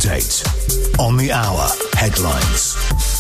update on the hour headlines.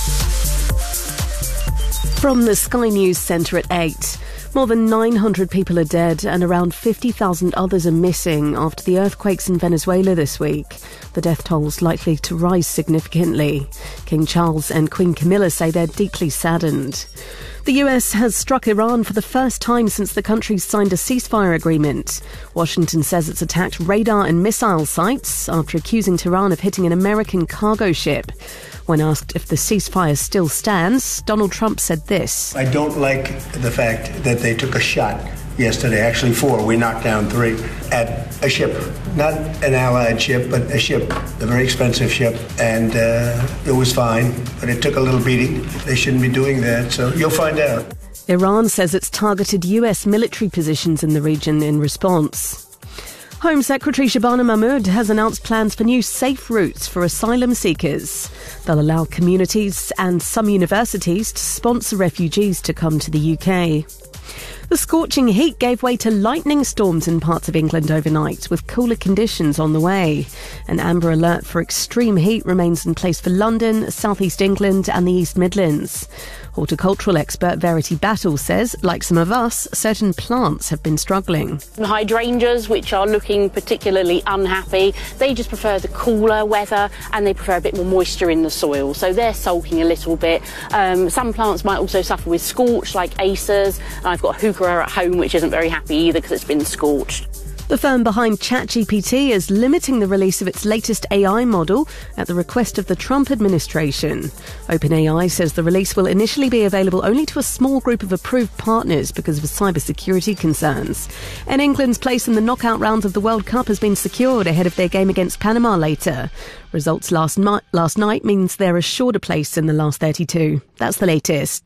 From the Sky News Centre at 8. More than 900 people are dead and around 50,000 others are missing after the earthquakes in Venezuela this week. The death toll's likely to rise significantly. King Charles and Queen Camilla say they're deeply saddened. The US has struck Iran for the first time since the country signed a ceasefire agreement. Washington says it's attacked radar and missile sites after accusing Tehran of hitting an American cargo ship. When asked if the ceasefire still stands, Donald Trump said this. I don't like the fact that they took a shot yesterday, actually 4, we knocked down 3, at a ship. Not an Allied ship, but a ship, a very expensive ship, and it was fine, but it took a little beating. They shouldn't be doing that, so you'll find out. Iran says it's targeted US military positions in the region in response. Home Secretary Shabana Mahmood has announced plans for new safe routes for asylum seekers. They'll allow communities and some universities to sponsor refugees to come to the UK. The scorching heat gave way to lightning storms in parts of England overnight, with cooler conditions on the way. An amber alert for extreme heat remains in place for London, South East England and the East Midlands. Horticultural expert Verity Battle says, like some of us, certain plants have been struggling. Hydrangeas, which are looking particularly unhappy, they just prefer the cooler weather and they prefer a bit more moisture in the soil, so they're sulking a little bit. Some plants might also suffer with scorch, like acers. I've got a heuchera at home which isn't very happy either because it's been scorched. The firm behind ChatGPT is limiting the release of its latest AI model at the request of the Trump administration. OpenAI says the release will initially be available only to a small group of approved partners because of cybersecurity concerns. And England's place in the knockout round of the World Cup has been secured ahead of their game against Panama later. Results last night means they're assured a place in the last 32. That's the latest.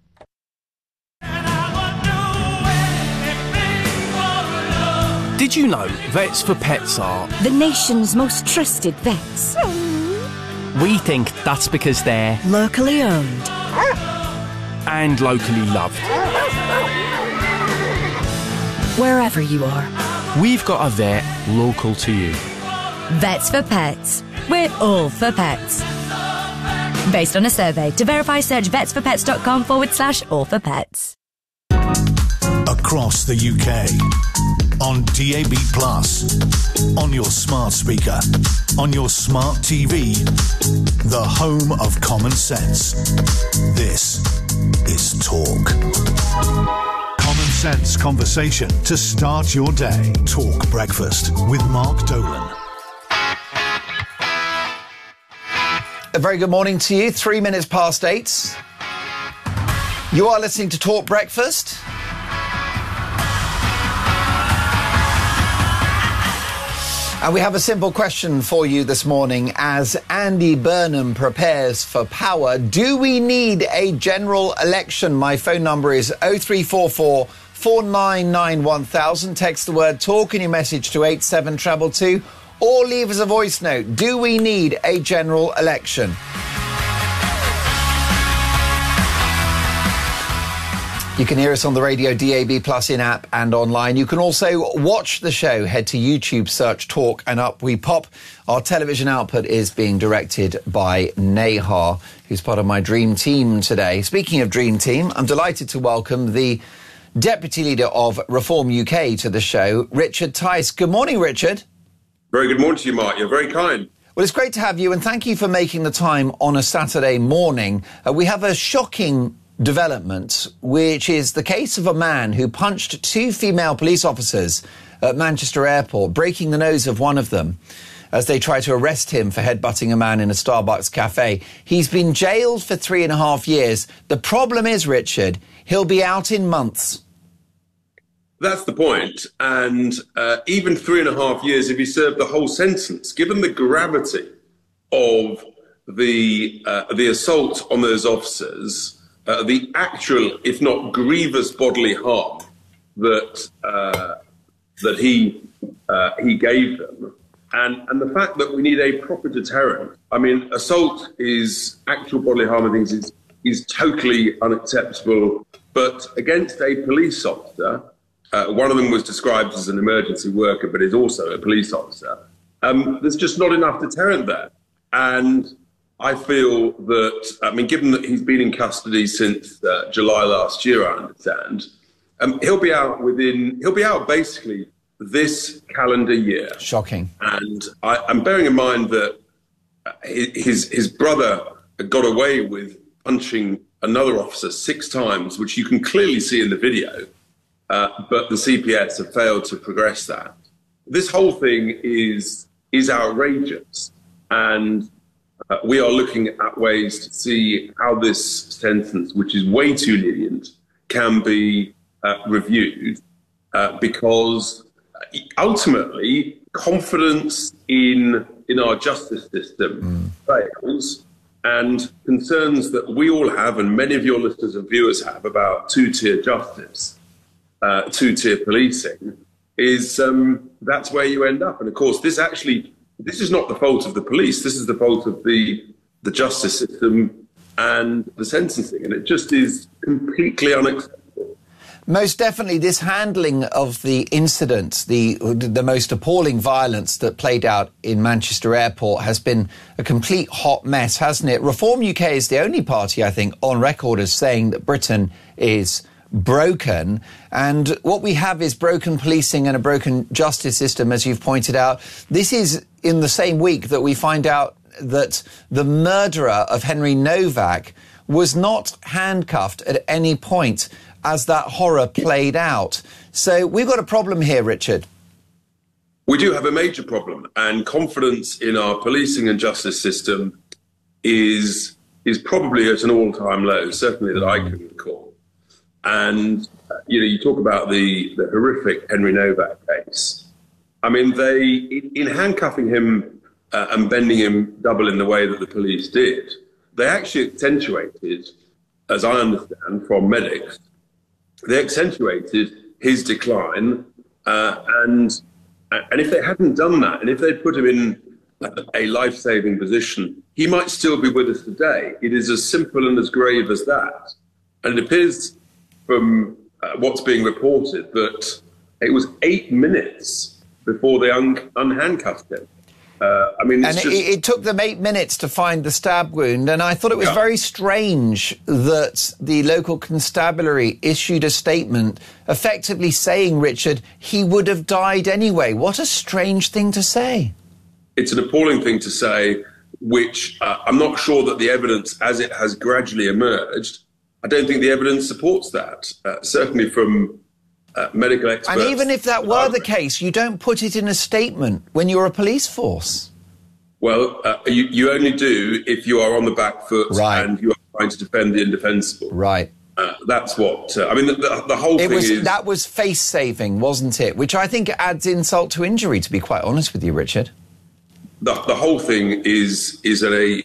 Did you know Vets for Pets are the nation's most trusted vets? We think that's because they're locally owned and locally loved. Wherever you are, we've got a vet local to you. Vets for Pets. We're all for pets. Based on a survey. To verify, search vetsforpets.com/all for pets. Across the UK, on DAB+, on your smart speaker, on your smart TV, the home of common sense. This is Talk. Common sense conversation to start your day. Talk Breakfast with Mark Dolan. A very good morning to you. 3 minutes past 8. You are listening to Talk Breakfast. And we have a simple question for you this morning as Andy Burnham prepares for power. Do we need a general election? My phone number is 0344 499 1000. Text the word talk in your message to 87222 or leave us a voice note. Do we need a general election? You can hear us on the radio, DAB Plus in-app and online. You can also watch the show. Head to YouTube, search Talk and up we pop. Our television output is being directed by Nehar, who's part of my dream team today. Speaking of dream team, I'm delighted to welcome the Deputy Leader of Reform UK to the show, Richard Tice. Good morning, Richard. Very good morning to you, Mark. You're very kind. Well, it's great to have you and thank you for making the time on a Saturday morning. We have a shocking development, which is the case of a man who punched 2 female police officers at Manchester Airport, breaking the nose of one of them as they try to arrest him for headbutting a man in a Starbucks cafe. He's been jailed for 3.5 years. The problem is, Richard, he'll be out in months. That's the point. And even 3.5 years if he served the whole sentence, given the gravity of the assault on those officers, the actual, if not grievous, bodily harm that he gave them, and the fact that we need a proper deterrent. I mean, assault is actual bodily harm. I think is totally unacceptable. But against a police officer, one of them was described as an emergency worker, but is also a police officer. There's just not enough deterrent there. And I feel that, I mean, given that he's been in custody since July last year, I understand, he'll be out basically this calendar year. Shocking. And I'm bearing in mind that his brother got away with punching another officer 6 times, which you can clearly see in the video, but the CPS have failed to progress that. This whole thing is outrageous, and we are looking at ways to see how this sentence, which is way too lenient, can be reviewed, because ultimately confidence in our justice system fails, and concerns that we all have, and many of your listeners and viewers have, about two-tier justice, two-tier policing, is that's where you end up. And of course, this is not the fault of the police. This is the fault of the justice system and the sentencing, and it just is completely unacceptable. Most definitely, this handling of the incident, the most appalling violence that played out in Manchester Airport, has been a complete hot mess, hasn't it? Reform UK is the only party, I think, on record as saying that Britain is broken. And what we have is broken policing and a broken justice system, as you've pointed out. This is in the same week that we find out that the murderer of Henry Novak was not handcuffed at any point as that horror played out. So we've got a problem here, Richard. We do have a major problem, and confidence in our policing and justice system is probably at an all-time low, certainly that I can recall. And, you talk about the horrific Henry Novak case. I mean, in handcuffing him and bending him double in the way that the police did, they actually accentuated, as I understand from medics, they accentuated his decline, and if they hadn't done that, and if they'd put him in a life-saving position, he might still be with us today. It is as simple and as grave as that. And it appears from what's being reported that it was 8 minutes before they unhandcuffed him. It took them 8 minutes to find the stab wound, and I thought it was very strange that the local constabulary issued a statement effectively saying, Richard, he would have died anyway. What a strange thing to say. It's an appalling thing to say, which I'm not sure that the evidence, as it has gradually emerged, I don't think the evidence supports that, certainly from medical experts. And even if that were the case, you don't put it in a statement when you're a police force. Well, you only do if you are on the back foot and you are trying to defend the indefensible. Right. That's what... the whole thing is... That was face-saving, wasn't it? Which I think adds insult to injury, to be quite honest with you, Richard. The whole thing is an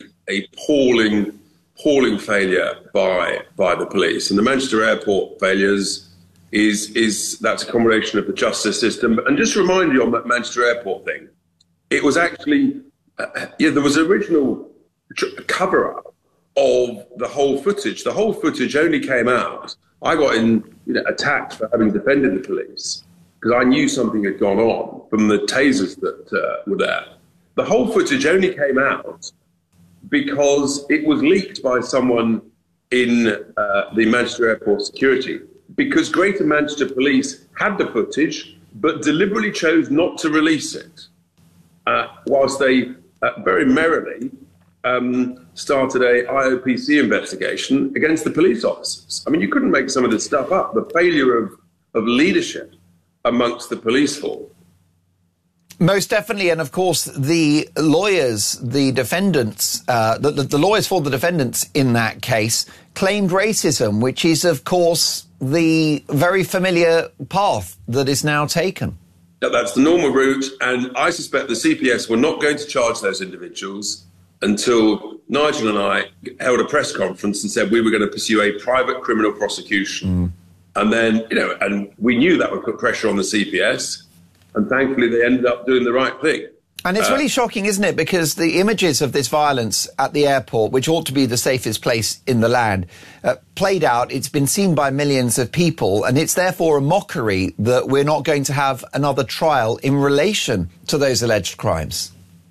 appalling failure by the police. And the Manchester Airport failures... that's a combination of the justice system. And just to remind you on that Manchester Airport thing, it was actually, there was an original cover-up of the whole footage. The whole footage only came out. I got attacked for having defended the police because I knew something had gone on from the tasers that were there. The whole footage only came out because it was leaked by someone in the Manchester Airport security, because Greater Manchester Police had the footage but deliberately chose not to release it, whilst they very merrily started a IOPC investigation against the police officers. I mean, you couldn't make some of this stuff up. The failure of leadership amongst the police force. Most definitely, and of course, the lawyers, the defendants, the lawyers for the defendants in that case claimed racism, which is, of course, the very familiar path that is now taken. That's the normal route, and I suspect the CPS were not going to charge those individuals until Nigel and I held a press conference and said we were going to pursue a private criminal prosecution. And then, and we knew that would put pressure on the CPS, and thankfully they ended up doing the right thing. And it's really shocking, isn't it? Because the images of this violence at the airport, which ought to be the safest place in the land, played out. It's been seen by millions of people, and it's therefore a mockery that we're not going to have another trial in relation to those alleged crimes.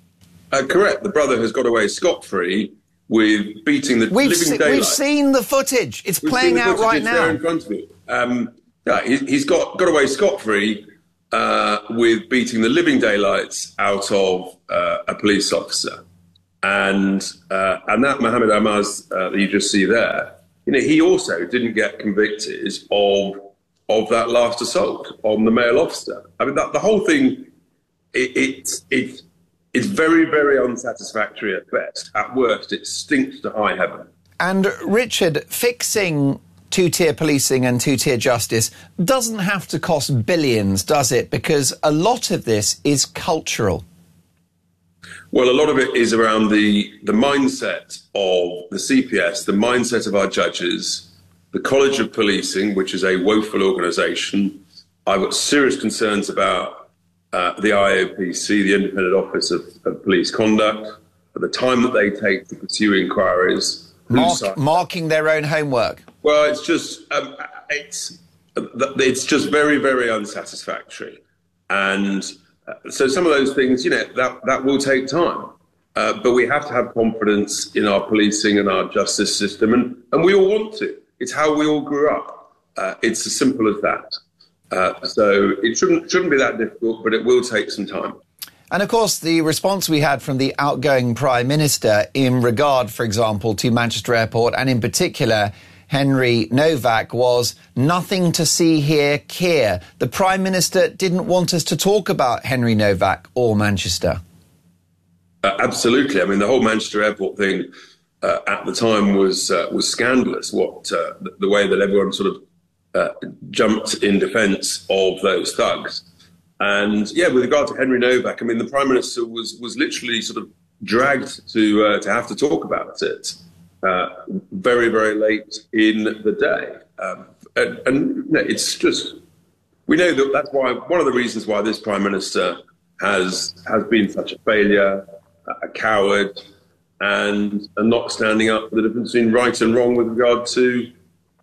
Correct. The brother has got away scot-free with beating the living daylight. We've seen the footage. It's playing out right now. There in front of you. He's got away scot-free with beating the living daylights out of a police officer. And that Mohammed Ahmaz that you just see there, he also didn't get convicted of that last assault on the male officer. I mean, the whole thing, it's very, very unsatisfactory at best. At worst, it stinks to high heaven. And Richard, fixing two-tier policing and two-tier justice doesn't have to cost billions, does it? Because a lot of this is cultural. Well, a lot of it is around the mindset of the CPS, the mindset of our judges, the College of Policing, which is a woeful organisation. I've got serious concerns about the IOPC, the Independent Office of Police Conduct, the time that they take to pursue inquiries. Marking their own homework. Well, it's just very, very unsatisfactory. And so some of those things, that will take time. But we have to have confidence in our policing and our justice system. And we all want to. It's how we all grew up. It's as simple as that. So it shouldn't be that difficult, but it will take some time. And, of course, the response we had from the outgoing Prime Minister in regard, for example, to Manchester Airport and in particular Henry Novak was nothing to see here, Keir. The Prime Minister didn't want us to talk about Henry Novak or Manchester. Absolutely. I mean, the whole Manchester Airport thing at the time was scandalous, the way that everyone sort of jumped in defence of those thugs. And, with regard to Henry Novak, I mean, the Prime Minister was literally sort of dragged to have to talk about it very, very late in the day. And it's just, we know that's why, one of the reasons why this Prime Minister has been such a failure, a coward, and not standing up for the difference between right and wrong with regard to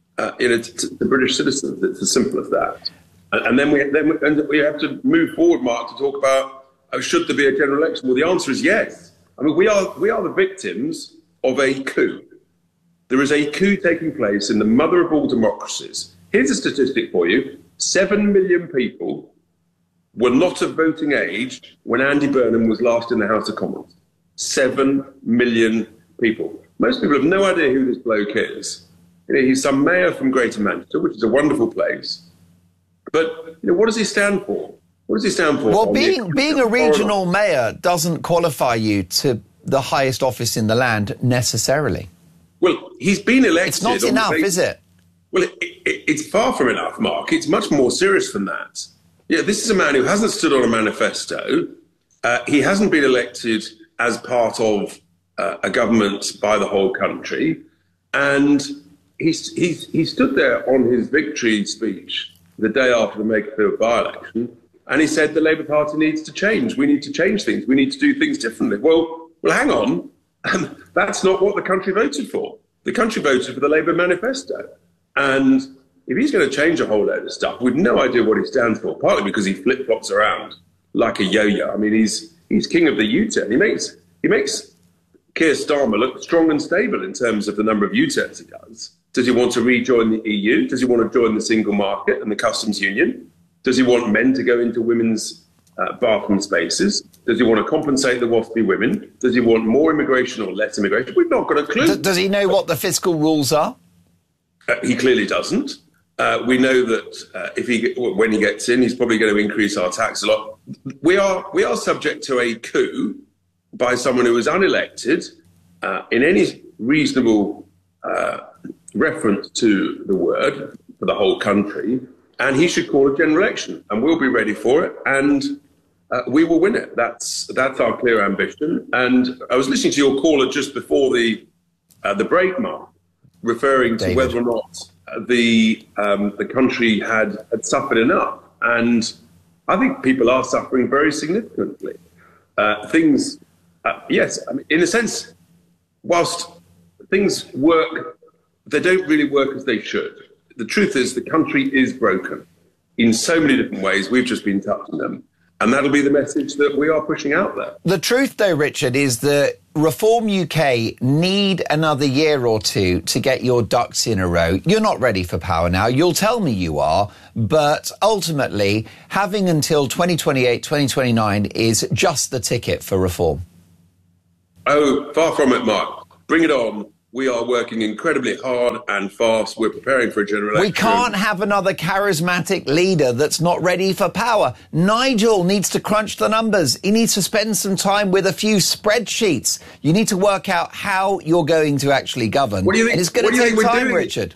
the British citizens. It's as simple as that. And then we have to move forward, Mark, to talk about should there be a general election? Well, the answer is yes. I mean, we are the victims of a coup. There is a coup taking place in the mother of all democracies. Here's a statistic for you: 7 million people were not of voting age when Andy Burnham was last in the House of Commons. 7 million people. Most people have no idea who this bloke is. He's some mayor from Greater Manchester, which is a wonderful place. But what does he stand for? What does he stand for? Well, being a regional mayor doesn't qualify you to the highest office in the land necessarily. Well, he's been elected. It's not enough, is it? Well, it's far from enough, Mark. It's much more serious than that. This is a man who hasn't stood on a manifesto. He hasn't been elected as part of a government by the whole country. And he stood there on his victory speech the day after the Makerfield by-election, and he said the Labour Party needs to change. We need to change things. We need to do things differently. Well, hang on. That's not what the country voted for. The country voted for the Labour manifesto. And if he's going to change a whole load of stuff, we've no idea what he stands for, partly because he flip-flops around like a yo-yo. I mean, he's king of the U-turn. He makes Keir Starmer look strong and stable in terms of the number of U-turns he does. Does he want to rejoin the EU? Does he want to join the single market and the customs union? Does he want men to go into women's bathroom spaces? Does he want to compensate the waspy women? Does he want more immigration or less immigration? We've not got a clue. Does he know what the fiscal rules are? He clearly doesn't. We know that when he gets in, he's probably going to increase our tax a lot. We are subject to a coup by someone who was unelected in any reasonable reference to the word for the whole country, and he should call a general election, and we'll be ready for it, and we will win it. That's our clear ambition. And I was listening to your caller just before the break, Mark, referring to whether or not the country had suffered enough, and I think people are suffering very significantly. Yes, I mean, in a sense, whilst things work, they don't really work as they should. The truth is the country is broken in so many different ways. We've just been touching them. And that'll be the message that we are pushing out there. The truth, though, Richard, is that Reform UK need another year or two to get your ducks in a row. You're not ready for power now. You'll tell me you are. But ultimately, having until 2028, 2029 is just the ticket for reform. Oh, far from it, Mark. Bring it on. We are working incredibly hard and fast. We're preparing for a general election. We can't have another charismatic leader that's not ready for power. Nigel needs to crunch the numbers. He needs to spend some time with a few spreadsheets. You need to work out how you're going to actually govern. What do you think? And it's going to take time, Richard.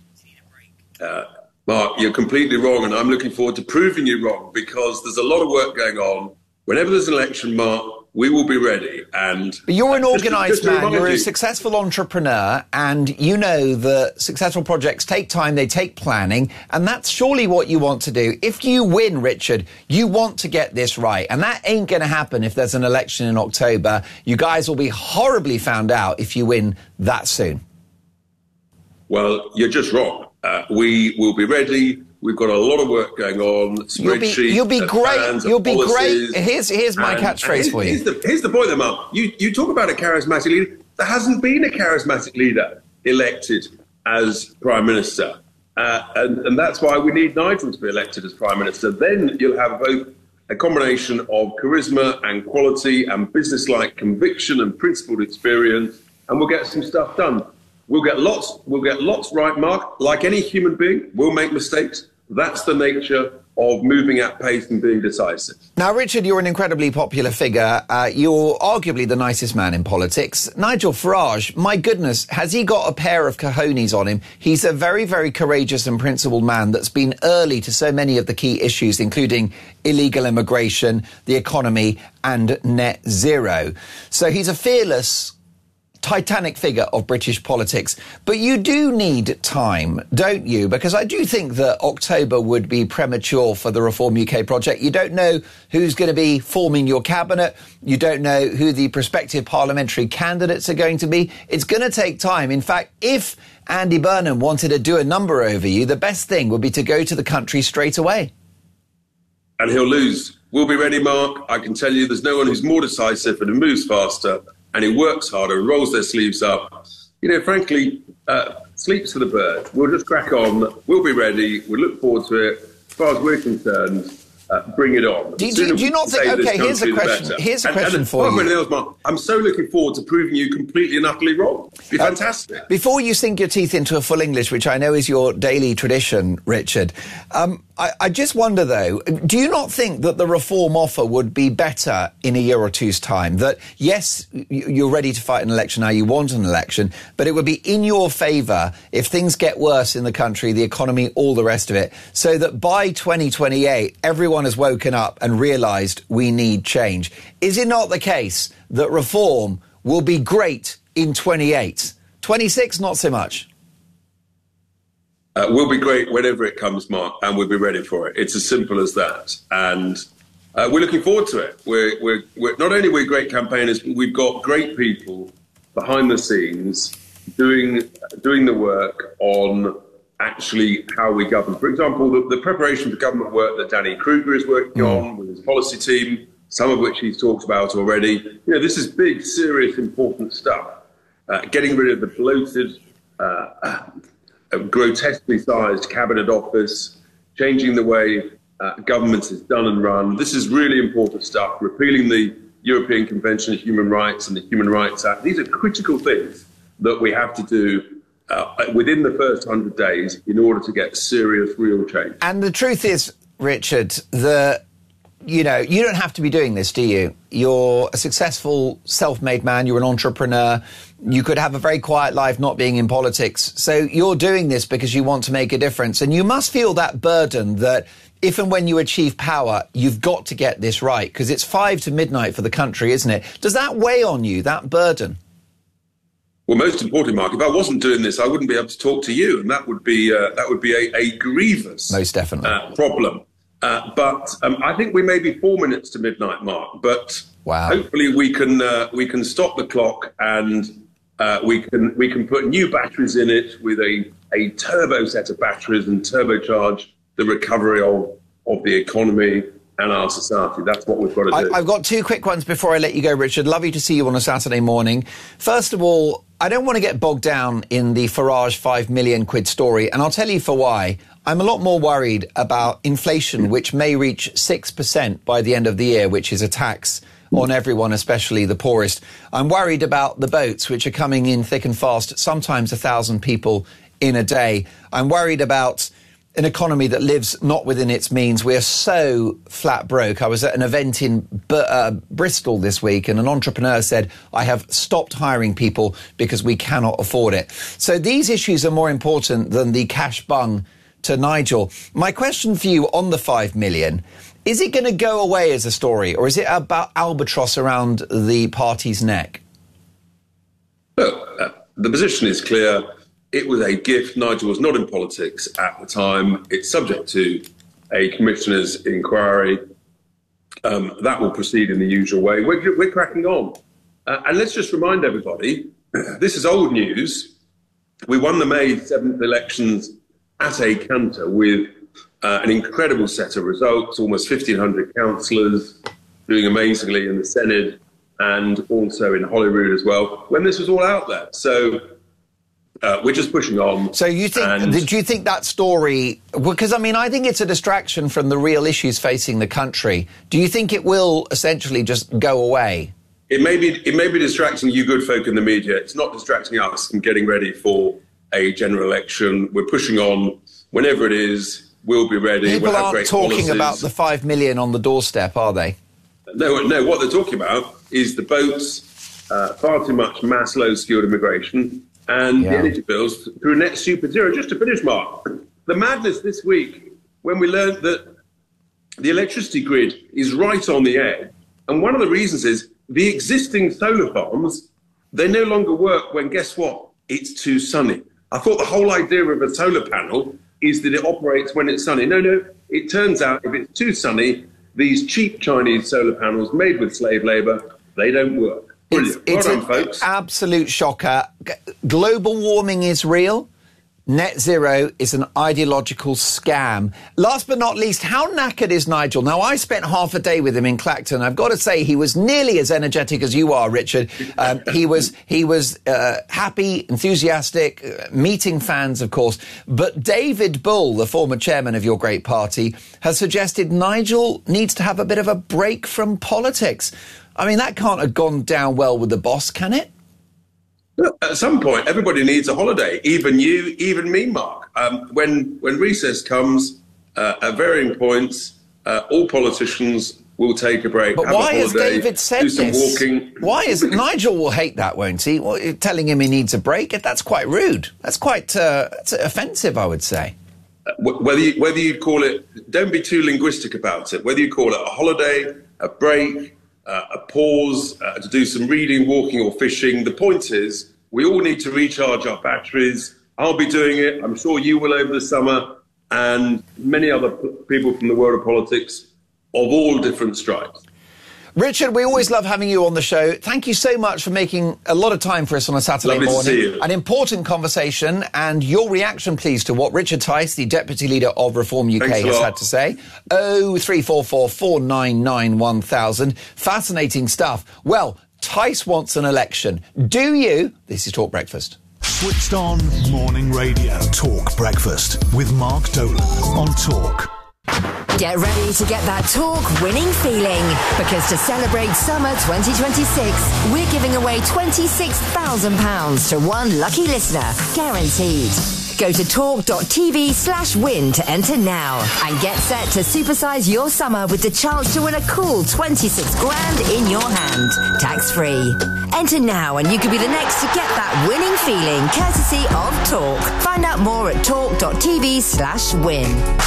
Mark, you're completely wrong, and I'm looking forward to proving you wrong, because there's a lot of work going on. Whenever there's an election, Mark, we will be ready. But you're an organised man, you're a successful entrepreneur, and you know that successful projects take time, they take planning, and that's surely what you want to do. If you win, Richard, you want to get this right, and that ain't going to happen if there's an election in October. You guys will be horribly found out if you win that soon. Well, you're just wrong. We will be ready. We've got a lot of work going on. Spreadsheets, you'll be great. You'll be great. Here's my catchphrase for you. Here's the point, though, Mark. You talk about a charismatic leader. There hasn't been a charismatic leader elected as Prime Minister. And that's why we need Nigel to be elected as Prime Minister. Then you'll have both a combination of charisma and quality and business-like conviction and principled experience, and we'll get some stuff done. We'll get lots right, Mark. Like any human being, we'll make mistakes. That's the nature of moving at pace and being decisive. Now, Richard, you're an incredibly popular figure. You're arguably the nicest man in politics. Nigel Farage, my goodness, has he got a pair of cojones on him? He's a very, very courageous and principled man that's been early to so many of the key issues, including illegal immigration, the economy, and net zero. So he's a fearless, titanic figure of British politics. But you do need time, don't you? Because I do think that October would be premature for the Reform UK project. You don't know who's going to be forming your cabinet. You don't know who the prospective parliamentary candidates are going to be. It's going to take time. In fact, if Andy Burnham wanted to do a number over you, the best thing would be to go to the country straight away. And he'll lose. We'll be ready, Mark. I can tell you there's no one who's more decisive and who moves faster and who works harder, rolls their sleeves up. You know, frankly, sleeps for the birds. We'll just crack on. We'll be ready. We'll look forward to it. As far as we're concerned, bring it on. Do you not think... OK, here's a question. Here's a question for you. Mark, I'm so looking forward to proving you completely and utterly wrong. It'd be fantastic. Before you sink your teeth into a full English, which I know is your daily tradition, Richard, I just wonder, though, do you not think that the reform offer would be better in a year or two's time? That, yes, you're ready to fight an election now, you want an election, but it would be in your favour if things get worse in the country, the economy, all the rest of it, so that by 2028, everyone has woken up and realised we need change. Is it not the case that reform will be great in 28? 26, not so much. We'll be great whenever it comes, Mark, and we'll be ready for it. It's as simple as that. And we're looking forward to it. We're not only we're great campaigners, but we've got great people behind the scenes doing the work on actually how we govern. For example, the preparation for government work that Danny Kruger is working on with his policy team, some of which he's talked about already. You know, this is big, serious, important stuff. Getting rid of the bloated, grotesquely sized cabinet office, changing the way government is done and run. This is really important stuff. Repealing the European Convention of Human Rights and the Human Rights Act. These are critical things that we have to do within the first 100 days in order to get serious, real change. And the truth is, Richard, that, you know, you don't have to be doing this, do you? You're a successful, self-made man. You're an entrepreneur. You could have a very quiet life not being in politics. So you're doing this because you want to make a difference. And you must feel that burden that if and when you achieve power, you've got to get this right, because it's 5 to midnight for the country, isn't it? Does that weigh on you, that burden? Well, most importantly, Mark, if I wasn't doing this, I wouldn't be able to talk to you, and that would be a grievous most definitely problem. But I think we may be 4 minutes to midnight, Mark. But wow. Hopefully we can stop the clock and we can put new batteries in it with a turbo set of batteries and turbocharge the recovery of the economy and our society. That's what we've got to do. I've got two quick ones before I let you go, Richard. Lovely to see you on a Saturday morning. First of all, I don't want to get bogged down in the Farage 5 million quid story, and I'll tell you for why. I'm a lot more worried about inflation, which may reach 6% by the end of the year, which is a tax on everyone, especially the poorest. I'm worried about the boats, which are coming in thick and fast, sometimes 1,000 people in a day. I'm worried about an economy that lives not within its means. We're so flat broke. I was at an event in Bristol this week, and an entrepreneur said, I have stopped hiring people because we cannot afford it. So these issues are more important than the cash bung to Nigel. My question for you on the 5 million, is it going to go away as a story, or is it about albatross around the party's neck? Look, the position is clear. It was a gift. Nigel was not in politics at the time. It's subject to a commissioner's inquiry. That will proceed in the usual way. We're cracking on. And let's just remind everybody, this is old news. We won the May 7th elections at a canter with an incredible set of results, almost 1,500 councillors doing amazingly in the Senate and also in Holyrood as well, when this was all out there. So we're just pushing on. So you think, do you think that story, because I mean, I think it's a distraction from the real issues facing the country. Do you think it will essentially just go away? It may be distracting you good folk in the media. It's not distracting us from getting ready for a general election. We're pushing on. Whenever it is, we'll be ready. People aren't talking about the 5 million on the doorstep, are they? No, what they're talking about is the boats, far too much mass low-skilled immigration, and the energy bills through net super zero. Just to finish, Mark, the madness this week when we learned that the electricity grid is right on the edge, and one of the reasons is the existing solar farms, they no longer work when, guess what, it's too sunny. I thought the whole idea of a solar panel is that it operates when it's sunny. No, it turns out if it's too sunny, these cheap Chinese solar panels made with slave labour, they don't work. Brilliant. It's well done, folks. Absolute shocker. Global warming is real. Net zero is an ideological scam. Last but not least, how knackered is Nigel? Now, I spent half a day with him in Clacton. I've got to say he was nearly as energetic as you are, Richard. He was happy, enthusiastic, meeting fans, of course. But David Bull, the former chairman of your great party, has suggested Nigel needs to have a bit of a break from politics. I mean, that can't have gone down well with the boss, can it? At some point, everybody needs a holiday, even you, even me, Mark. When recess comes, at varying points, all politicians will take a break. But why has David said this? Do some walking. Why is Nigel will hate that, won't he? Well, telling him he needs a break, that's quite rude. That's quite that's offensive, I would say. Whether you call it, don't be too linguistic about it. Whether you call it a holiday, a break, a pause, to do some reading, walking or fishing. The point is, we all need to recharge our batteries. I'll be doing it. I'm sure you will over the summer, and many other people from the world of politics of all different stripes. Richard, we always love having you on the show. Thank you so much for making a lot of time for us on a Saturday morning. To see you. An important conversation, and your reaction, please, to what Richard Tice, the Deputy Leader of Reform UK, has had to say. 0344 499 1000. Fascinating stuff. Well, Tice wants an election. Do you? This is Talk Breakfast. Switched on morning radio. Talk Breakfast with Mark Dolan on Talk. Get ready to get that Talk winning feeling, because to celebrate summer 2026, we're giving away £26,000 to one lucky listener, guaranteed. Go to talk.tv/win to enter now and get set to supersize your summer with the chance to win a cool 26 grand in your hand, tax-free. Enter now and you could be the next to get that winning feeling, courtesy of Talk. Find out more at talk.tv/win.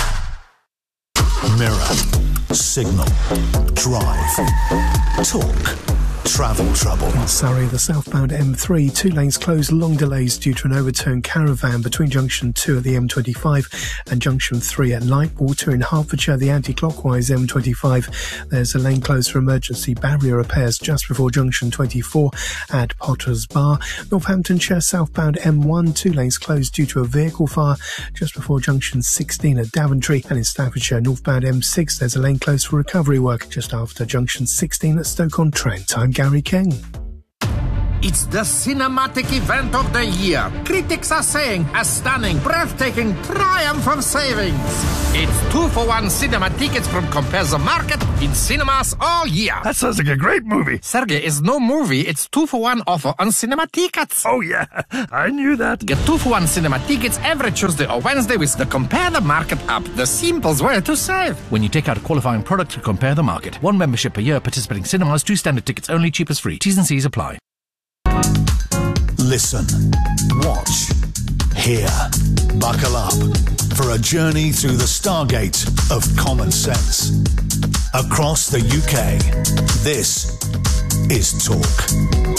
Mirror, Signal, Drive, Talk. travel trouble. In Surrey, the southbound M3, 2 lanes closed, long delays due to an overturned caravan between junction 2 at the M25 and junction 3 at Lightwater. In Hertfordshire, the anti-clockwise M25, there's a lane closed for emergency barrier repairs just before junction 24 at Potters Bar. Northamptonshire, southbound M1, 2 lanes closed due to a vehicle fire just before junction 16 at Daventry. And in Staffordshire, northbound M6, there's a lane closed for recovery work just after junction 16 at Stoke-on-Trent. I'm Gary King. It's the cinematic event of the year. Critics are saying a stunning, breathtaking triumph of savings. It's 2-for-1 cinema tickets from Compare the Market in cinemas all year. That sounds like a great movie. Sergey, it's no movie. It's 2-for-1 offer on cinema tickets. Oh, yeah. I knew that. Get 2-for-1 cinema tickets every Tuesday or Wednesday with the Compare the Market app. The simplest way to save. When you take out a qualifying product to Compare the Market. 1 membership per year, participating cinemas, 2 standard tickets only, cheapest free. T's and C's apply. Listen, watch, hear, buckle up for a journey through the stargate of common sense. Across the UK, this is Talk.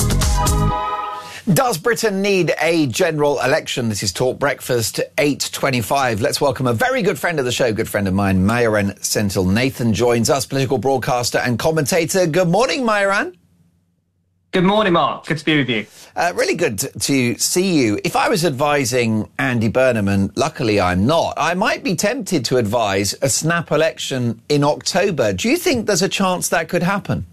Does Britain need a general election? This is Talk Breakfast 8:25. Let's welcome a very good friend of the show, good friend of mine, Myuran Senthil. Nathan joins us, political broadcaster and commentator. Good morning, Myuran. Good morning, Mark. Good to be with you. Really good to see you. If I was advising Andy Burnham, and luckily I'm not, I might be tempted to advise a snap election in October. Do you think there's a chance that could happen?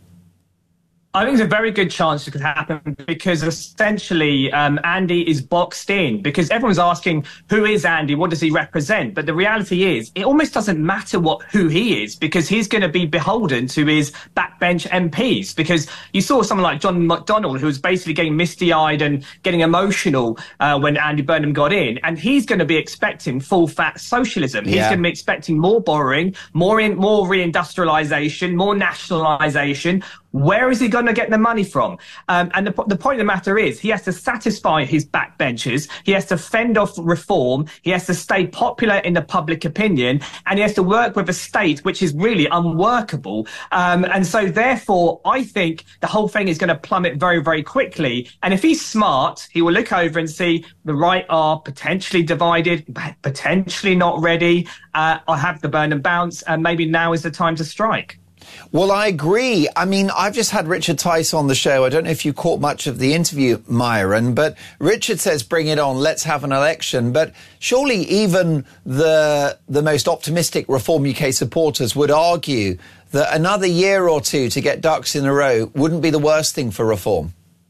I think there's a very good chance it could happen because essentially Andy is boxed in because everyone's asking, who is Andy? What does he represent? But the reality is it almost doesn't matter who he is because he's going to be beholden to his backbench MPs because you saw someone like John McDonnell who was basically getting misty-eyed and getting emotional when Andy Burnham got in. And he's going to be expecting full-fat socialism. He's going to be expecting more borrowing, more reindustrialisation, more nationalisation. Where is he going to get the money from? And the point of the matter is he has to satisfy his backbenchers. He has to fend off reform. He has to stay popular in the public opinion. And he has to work with a state which is really unworkable. And so, therefore, I think the whole thing is going to plummet very, very quickly. And if he's smart, he will look over and see the right are potentially divided, potentially not ready. I have the Burnham bounce, and maybe now is the time to strike. Well, I agree. I mean, I've just had Richard Tice on the show. I don't know if you caught much of the interview, Myuran, but Richard says, bring it on, let's have an election. But surely even the most optimistic Reform UK supporters would argue that another year or two to get ducks in a row wouldn't be the worst thing for reform.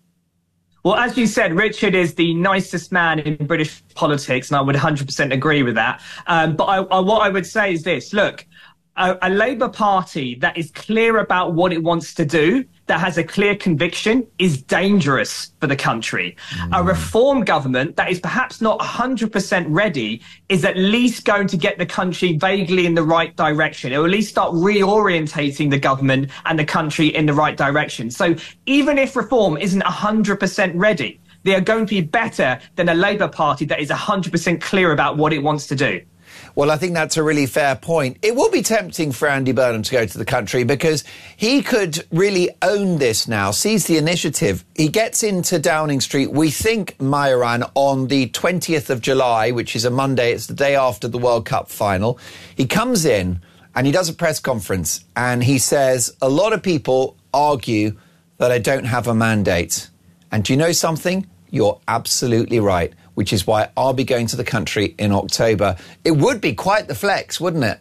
Well, as you said, Richard is the nicest man in British politics, and I would 100% agree with that. But what I would say is this. Look, a Labour Party that is clear about what it wants to do, that has a clear conviction, is dangerous for the country. A reform government that is perhaps not 100% ready is at least going to get the country vaguely in the right direction. It will at least start reorientating the government and the country in the right direction. So even if reform isn't 100% ready, they are going to be better than a Labour Party that is 100% clear about what it wants to do. Well, I think that's a really fair point. It will be tempting for Andy Burnham to go to the country because he could really own this now, seize the initiative. He gets into Downing Street, we think, Myuran, on the 20th of July, which is a Monday. It's the day after the World Cup final. He comes in and he does a press conference and he says, a lot of people argue that I don't have a mandate. And do you know something? You're absolutely right, which is why I'll be going to the country in October. It would be quite the flex, wouldn't it?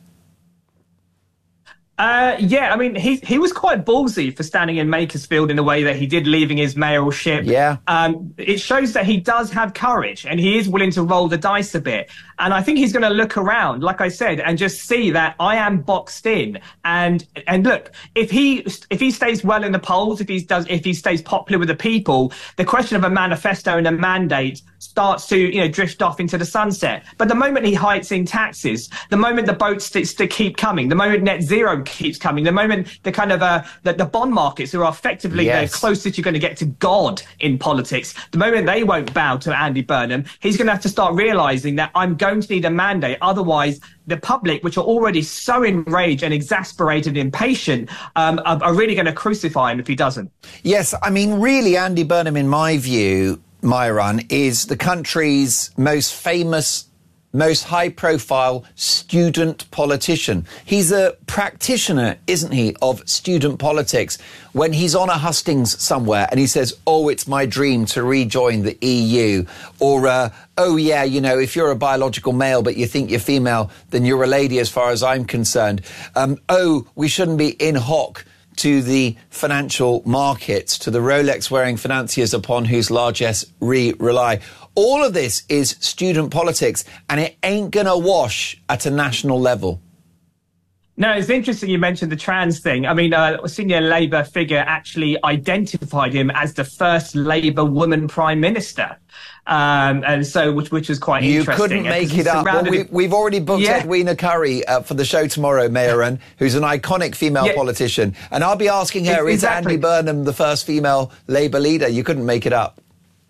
Yeah, I mean, he was quite ballsy for standing in Makersfield in the way that he did, leaving his mayoralship. Yeah. It shows that he does have courage and he is willing to roll the dice a bit. And I think he's going to look around, like I said, and just see that I am boxed in. And look, if he stays well in the polls, if he stays popular with the people, the question of a manifesto and a mandate starts to, drift off into the sunset. But the moment he hikes in taxes, the moment the boats to keep coming, the moment net zero keeps coming, the moment the kind of the bond markets, who are effectively the closest you're going to get to God in politics, the moment they won't bow to Andy Burnham, he's going to have to start realising that I'm going to need a mandate. Otherwise, the public, which are already so enraged and exasperated and impatient, are really going to crucify him if he doesn't. Yes, I mean, really, Andy Burnham, in my view, Myron, is the country's most famous, most high-profile student politician. He's a practitioner, isn't he, of student politics. When he's on a hustings somewhere and he says, oh, it's my dream to rejoin the EU, or, oh, yeah, you know, if you're a biological male but you think you're female, then you're a lady as far as I'm concerned. Oh, we shouldn't be in hoc to the financial markets, to the Rolex-wearing financiers upon whose largesse we rely. All of this is student politics, and it ain't going to wash at a national level. No, it's interesting you mentioned the trans thing. I mean, a senior Labour figure actually identified him as the first Labour woman Prime Minister. And so, which was quite interesting. You couldn't make it up. Well, we've already booked Edwina Currie for the show tomorrow, Mayron, who's an iconic female politician. And I'll be asking her, is Andy Burnham the first female Labour leader? You couldn't make it up.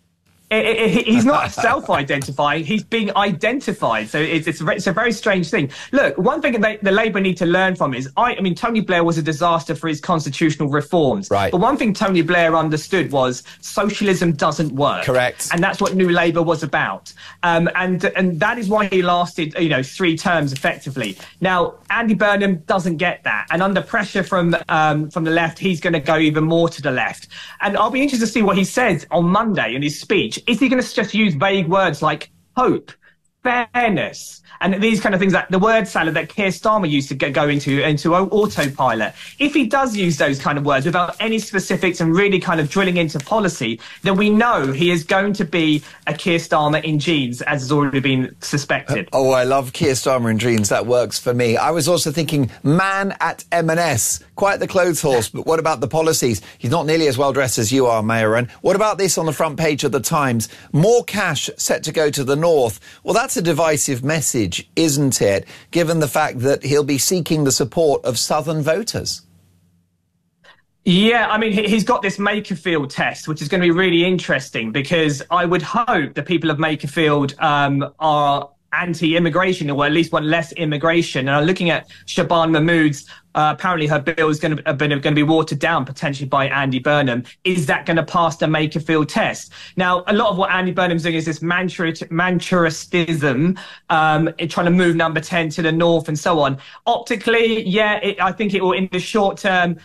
He's not self-identifying, he's being identified. So it's a very strange thing. Look, one thing the Labour need to learn from is, I mean, Tony Blair was a disaster for his constitutional reforms. Right. But one thing Tony Blair understood was socialism doesn't work. Correct. And that's what New Labour was about. And that is why he lasted, 3 terms effectively. Now, Andy Burnham doesn't get that. And under pressure from the left, he's going to go even more to the left. And I'll be interested to see what he says on Monday in his speech. Is he going to just use vague words like hope, fairness, and these kind of things, like the word salad that Keir Starmer used to go into autopilot? If he does use those kind of words without any specifics and really kind of drilling into policy, then we know he is going to be a Keir Starmer in jeans, as has already been suspected. Oh, I love Keir Starmer in jeans. That works for me. I was also thinking man at M&S. Quite the clothes horse, but what about the policies? He's not nearly as well dressed as you are, Mayron. What about this on the front page of the Times? More cash set to go to the north. Well, that's a divisive message, isn't it, given the fact that he'll be seeking the support of southern voters? Yeah, I mean, he's got this Makerfield test, which is going to be really interesting, because I would hope the people of Makerfield are anti-immigration, or at least want less immigration. And I'm looking at Shaban Mahmood's, apparently her bill is going to be watered down potentially by Andy Burnham. Is that going to pass the Makerfield test? Now, a lot of what Andy Burnham's doing is this Mancheristism, trying to move number 10 to the north and so on. Optically, I think it will, in the short term,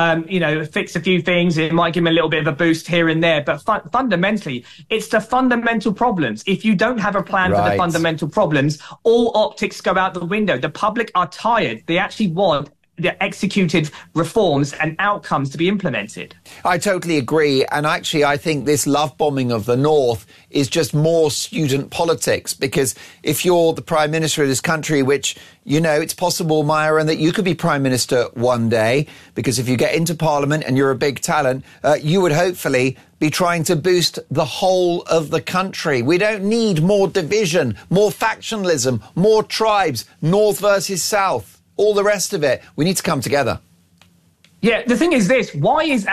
fix a few things. It might give him a little bit of a boost here and there. But fundamentally, it's the fundamental problems. If you don't have a plan for the fundamental problems, all optics go out the window. The public are tired. They actually want the executed reforms and outcomes to be implemented. I totally agree. And actually, I think this love bombing of the North is just more student politics, because if you're the Prime Minister of this country, which, it's possible, Myron, that you could be Prime Minister one day, because if you get into Parliament and you're a big talent, you would hopefully be trying to boost the whole of the country. We don't need more division, more factionalism, more tribes, North versus South. All the rest of it. We need to come together. Yeah, the thing is this. Why does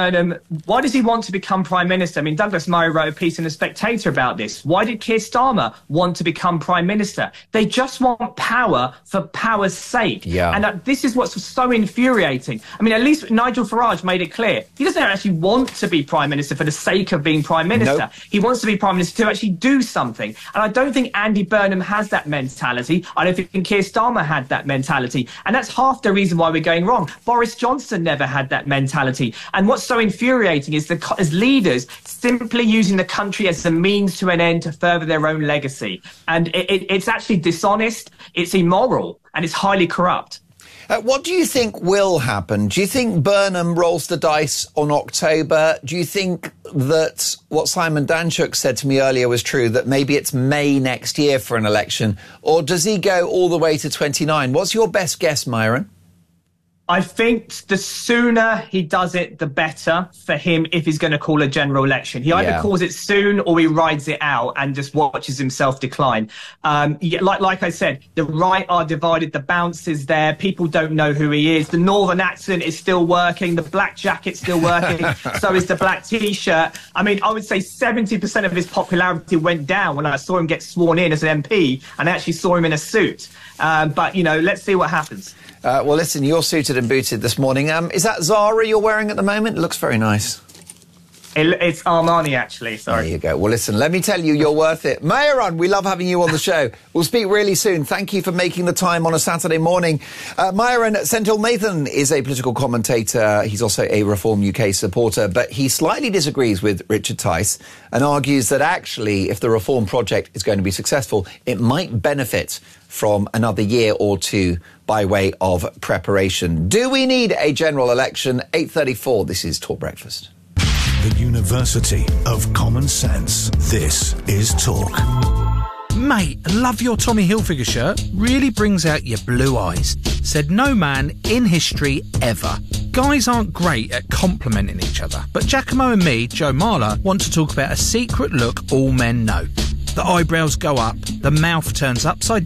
he want to become Prime Minister? I mean, Douglas Murray wrote a piece in The Spectator about this. Why did Keir Starmer want to become Prime Minister? They just want power for power's sake. Yeah. And this is what's so infuriating. I mean, at least Nigel Farage made it clear. He doesn't actually want to be Prime Minister for the sake of being Prime Minister. Nope. He wants to be Prime Minister to actually do something. And I don't think Andy Burnham has that mentality. I don't think Keir Starmer had that mentality. And that's half the reason why we're going wrong. Boris Johnson never had that mentality. And what's so infuriating is as leaders simply using the country as a means to an end to further their own legacy. And it's actually dishonest, it's immoral, and it's highly corrupt. What do you think will happen? Do you think Burnham rolls the dice on October? Do you think that what Simon Danczuk said to me earlier was true, that maybe it's May next year for an election? Or does he go all the way to 29? What's your best guess, Myron? I think the sooner he does it, the better for him if he's going to call a general election. He either calls it soon or he rides it out and just watches himself decline. Like I said, the right are divided. The bounce is there. People don't know who he is. The northern accent is still working. The black jacket's still working. So is the black T-shirt. I mean, I would say 70% of his popularity went down when I saw him get sworn in as an MP and I actually saw him in a suit. But, let's see what happens. Well, listen, you're suited and booted this morning. Is that Zara you're wearing at the moment? It looks very nice. It's Armani, actually, sorry. There you go. Well, listen, let me tell you, you're worth it. Myron, we love having you on the show. We'll speak really soon. Thank you for making the time on a Saturday morning. Myron, Senthil Nathan is a political commentator. He's also a Reform UK supporter, but he slightly disagrees with Richard Tice and argues that actually, if the Reform project is going to be successful, it might benefit from another year or two by way of preparation. Do we need a general election? 8:34, this is Talk Breakfast. The University of Common Sense. This is Talk. Mate, love your Tommy Hilfiger shirt. Really brings out your blue eyes. Said no man in history ever. Guys aren't great at complimenting each other, but Giacomo and me, Joe Marler, want to talk about a secret look all men know. The eyebrows go up, the mouth turns upside